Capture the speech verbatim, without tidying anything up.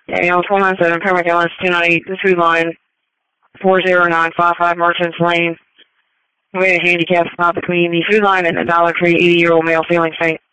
Yeah, one nine seven, Pembroke Ellis, two ninety, the food line, four zero nine five five Merchants Lane. We had a handicap spot between the food line and the Dollar Tree eighty-year-old male feeling faint.